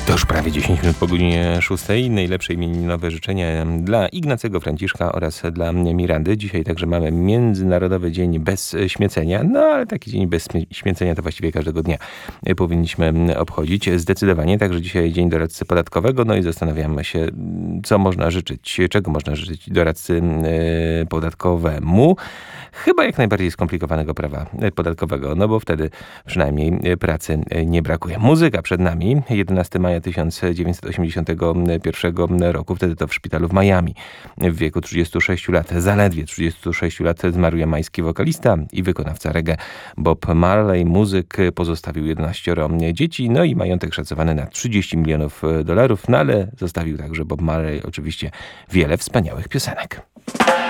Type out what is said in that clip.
To już prawie 10 minut po godzinie 6. Najlepsze imieninowe życzenia dla Ignacego Franciszka oraz dla Mirandy. Dzisiaj także mamy Międzynarodowy Dzień Bez Śmiecenia. No ale taki dzień bez śmiecenia to właściwie każdego dnia powinniśmy obchodzić. Zdecydowanie. Także dzisiaj Dzień Doradcy Podatkowego. No i zastanawiamy się, co można życzyć, czego można życzyć doradcy podatkowemu. Chyba jak najbardziej skomplikowanego prawa podatkowego, no bo wtedy przynajmniej pracy nie brakuje. Muzyka przed nami. 11 maja 1981 roku. Wtedy to w szpitalu w Miami. W wieku 36 lat, zaledwie 36 lat, zmarł jamański wokalista i wykonawca reggae Bob Marley. Muzyk pozostawił 11 dzieci, no i majątek szacowany na $30 milionów. No ale zostawił także Bob Marley oczywiście wiele wspaniałych piosenek.